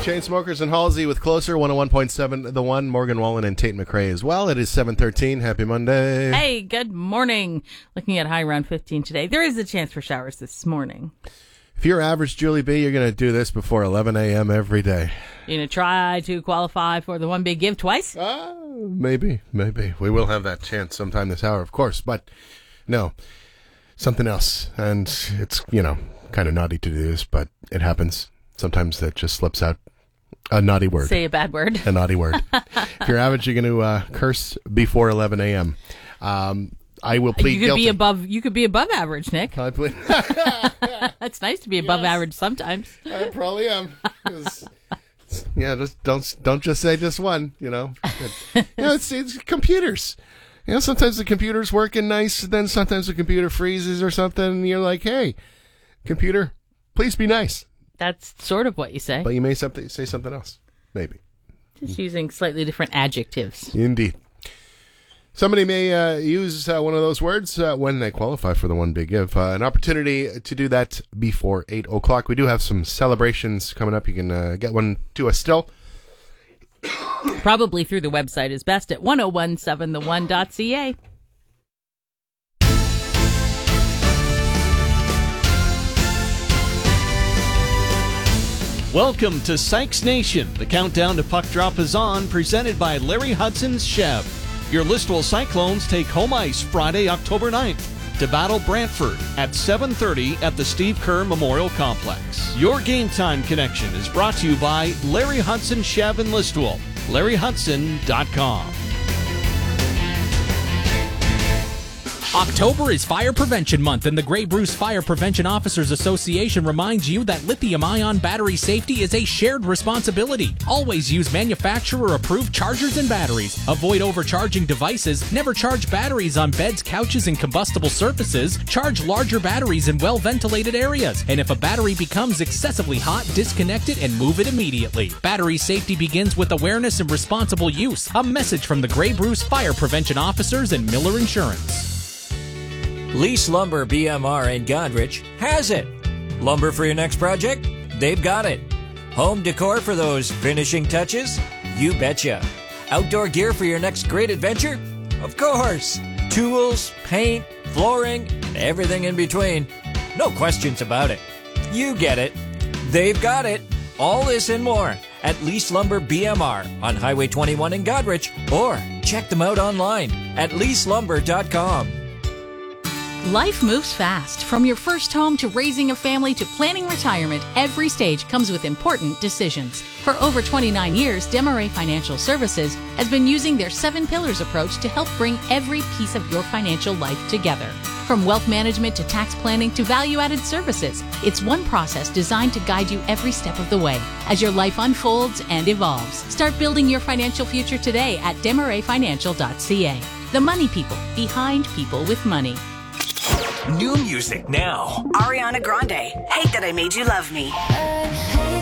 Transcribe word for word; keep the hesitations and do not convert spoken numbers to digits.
Chainsmokers and Halsey with Closer, one oh one point seven The One. Morgan Wallen and Tate McRae as well. It is seven thirteen. Happy Monday. Hey, good morning. Looking at high around fifteen today. There is a chance for showers this morning. If you're average Julie B, you're going to do this before eleven a.m. every day. You're going to try to qualify for the One Big Give twice? Uh, maybe, maybe. We will have that chance sometime this hour, of course. But no, something else. And it's, you know, kind of naughty to do this, but it happens. Sometimes that just slips out. A naughty word. Say a bad word. A naughty word. If you're average, you're going to uh, curse before eleven a.m. Um, I will plead you could guilty. Be above, you could be above average, Nick. I plead. It's nice to be above Yes. average sometimes. I probably am. Yeah, just don't don't just say just one. You know, it, you know, it's, it's computers. You know, sometimes the computer's working nice, then sometimes the computer freezes or something. And you're like, hey, computer, please be nice. That's sort of what you say. But you may something say something else, maybe. Just using slightly different adjectives. Indeed. Somebody may uh, use uh, one of those words uh, when they qualify for the One Big Give. Uh, an opportunity to do that before eight o'clock. We do have some celebrations coming up. You can uh, get one to us still. Probably through the website is best at ten seventeen the one dot c a. Welcome to Sykes Nation. The countdown to puck drop is on, presented by Larry Hudson's Chev. Your Listowel Cyclones take home ice Friday, October ninth to battle Brantford at seven thirty at the Steve Kerr Memorial Complex. Your Game Time connection is brought to you by Larry Hudson Chev in Listowel. larry hudson dot com. October is Fire Prevention Month, and the Grey Bruce Fire Prevention Officers Association reminds you that lithium-ion battery safety is a shared responsibility. Always use manufacturer-approved chargers and batteries. Avoid overcharging devices. Never charge batteries on beds, couches, and combustible surfaces. Charge larger batteries in well-ventilated areas. And if a battery becomes excessively hot, disconnect it and move it immediately. Battery safety begins with awareness and responsible use. A message from the Grey Bruce Fire Prevention Officers and Miller Insurance. Lease Lumber B M R in Godrich has it. Lumber for your next project? They've got it. Home decor for those finishing touches? You betcha. Outdoor gear for your next great adventure? Of course. Tools, paint, flooring, and everything in between. No questions about it. You get it. They've got it. All this and more at Lease Lumber B M R on Highway twenty-one in Godrich, or check them out online at lease lumber dot com. Life moves fast. From your first home to raising a family to planning retirement, every stage comes with important decisions. For over twenty-nine years, Desmarais Financial Services has been using their seven pillars approach to help bring every piece of your financial life together. From wealth management to tax planning to value-added services, it's one process designed to guide you every step of the way as your life unfolds and evolves. Start building your financial future today at desmarais financial dot c a. The money people behind people with money. New music now. Ariana Grande, Hate That I Made You Love Me.